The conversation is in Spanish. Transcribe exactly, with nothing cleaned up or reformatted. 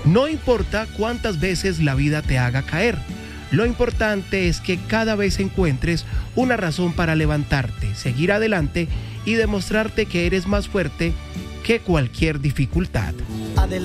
No importa cuántas veces la vida te haga caer, lo importante es que cada vez encuentres una razón para levantarte, seguir adelante y demostrarte que eres más fuerte que cualquier dificultad.